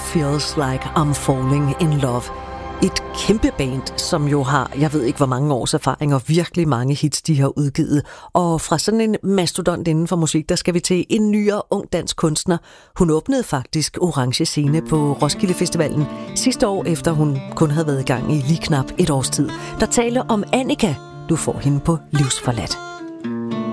Feels Like I'm Falling in Love. Et kæmpe band, som jo har, jeg ved ikke hvor mange års erfaring og virkelig mange hits, de har udgivet. Og fra sådan en mastodont inden for musik, der skal vi til en nyere ung dansk kunstner. Hun åbnede faktisk Orange Scene på Roskilde Festivalen sidste år, efter hun kun havde været i gang i lige knap et års tid. Der taler om Annika. Du får hende på Livsforladt.